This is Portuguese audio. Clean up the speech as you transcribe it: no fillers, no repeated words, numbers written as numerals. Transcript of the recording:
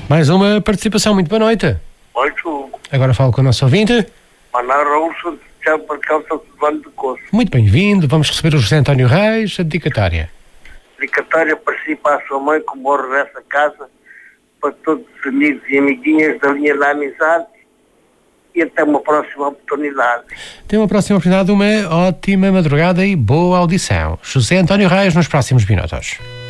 Mais uma participação. Muito boa noite. Muito. Agora falo com o nosso ouvinte. Ana Raul, para cá, São Silvano de Coço. Muito bem-vindo. Vamos receber o José António Reis, a dedicatória. Dedicatória para si e para a sua mãe, que mora nessa casa, para todos os amigos e amiguinhas da linha da amizade, e até uma próxima oportunidade. Até uma próxima oportunidade, uma ótima madrugada e boa audição. José António Reis nos próximos minutos.